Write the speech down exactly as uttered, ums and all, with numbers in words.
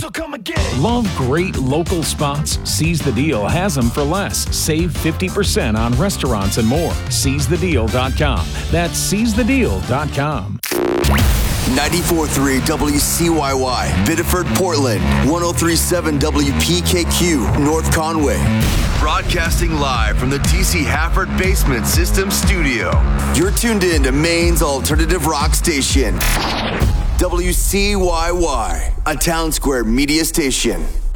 so come and get it. Love great local spots? Seize the Deal has them for less. Save fifty percent on restaurants and more. seize the deal dot com. That's seize the deal dot com. ninety-four point three W C Y Y, Biddeford, Portland. one oh three point seven W P K Q, North Conway. Broadcasting live from the T C Hafford Basement System Studio. You're tuned in to Maine's alternative rock station. W C Y Y, a Town Square media station.